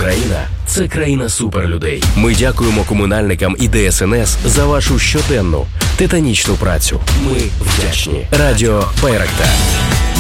Україна – це країна суперлюдей. Ми дякуємо комунальникам і ДСНС за вашу щоденну, титанічну працю. Ми вдячні. Радіо Байрактар.